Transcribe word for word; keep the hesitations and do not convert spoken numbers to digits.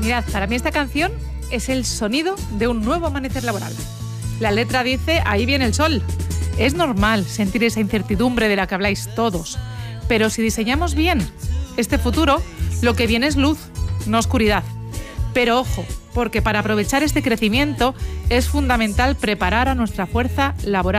Mirad, para mí esta canción es el sonido de un nuevo amanecer laboral. La letra dice, ahí viene el sol. Es normal sentir esa incertidumbre de la que habláis todos, pero si diseñamos bien este futuro, lo que viene es luz, no oscuridad. Pero ojo, porque para aprovechar este crecimiento es fundamental preparar a nuestra fuerza laboral.